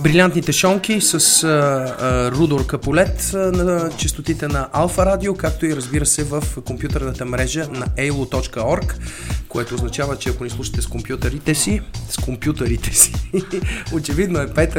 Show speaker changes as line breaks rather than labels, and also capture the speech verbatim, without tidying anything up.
брилянтните шонки с а, а, Рудор Каполет а, на честотите на Алфа Радио, както и разбира се в компютърната мрежа на ей ел о точка орг, което означава, че ако ни слушате с компютърите си, с компютърите си, очевидно е Петър